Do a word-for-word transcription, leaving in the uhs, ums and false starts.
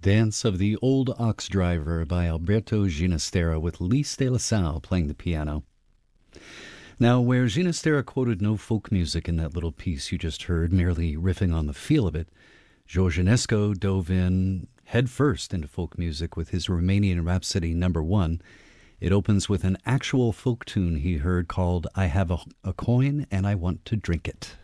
Dance of the Old Ox Driver by Alberto Ginastera with Lys de la Salle playing the piano. Now, where Ginastera quoted no folk music in that little piece you just heard, merely riffing on the feel of it, George Enesco dove in head first into folk music with his Romanian Rhapsody number one. It opens with an actual folk tune he heard called I Have a, a Coin and I Want to Drink It.